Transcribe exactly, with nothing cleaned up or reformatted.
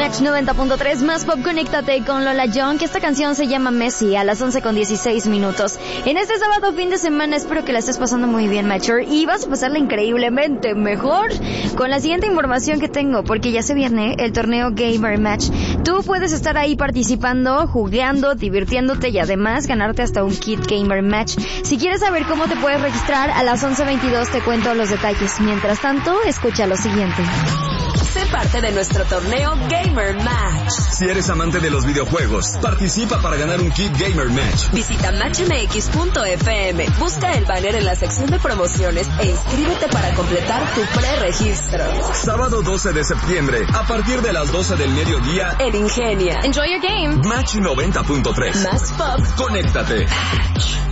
Match noventa punto tres, más pop, conéctate con Lola Young, que esta canción se llama Messi, a las once con dieciséis minutos. En este sábado fin de semana espero que la estés pasando muy bien, Matcher, y vas a pasarla increíblemente mejor con la siguiente información que tengo, porque ya se viene el torneo Gamer Match. Tú puedes estar ahí participando, jugando, divirtiéndote y además ganarte hasta un kit Gamer Match. Si quieres saber cómo te puedes registrar, a las once veintidós te cuento los detalles. Mientras tanto, escucha lo siguiente. Sé parte de nuestro torneo Gamer Match. Si eres amante de los videojuegos, participa para ganar un kit Gamer Match. Visita match m x punto f m, busca el banner en la sección de promociones e inscríbete para completar tu preregistro. Sábado doce de septiembre, a partir de las doce del mediodía, en Ingenia. Enjoy your game. Match noventa punto tres. Más pop. Conéctate. Match.